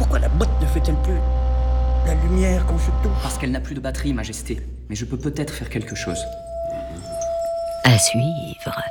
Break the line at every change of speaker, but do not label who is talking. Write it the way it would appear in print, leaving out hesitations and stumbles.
Pourquoi la botte ne fait-elle plus la lumière quand je touche?
Parce qu'elle n'a plus de batterie, Majesté. Mais je peux peut-être faire quelque chose.
À suivre.